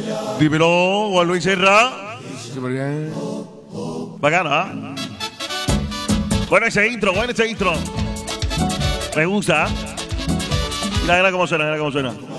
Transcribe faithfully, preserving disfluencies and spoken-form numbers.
Dímelo, Juan Luis Serra. Bacano, ¿ah? Bueno, ese intro, bueno, ese intro. Me gusta. Mira, mira cómo suena, mira cómo suena.